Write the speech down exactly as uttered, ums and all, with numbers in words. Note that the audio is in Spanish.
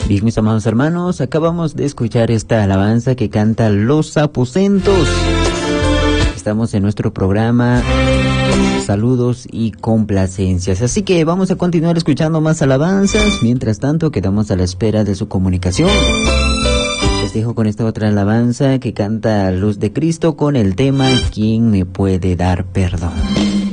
Bien, mis amados hermanos, acabamos de escuchar esta alabanza que canta Los Aposentos. Estamos en nuestro programa Saludos y Complacencias, así que vamos a continuar escuchando más alabanzas. Mientras tanto, quedamos a la espera de su comunicación. Les dejo con esta otra alabanza que canta Luz de Cristo con el tema ¿Quién me puede dar perdón?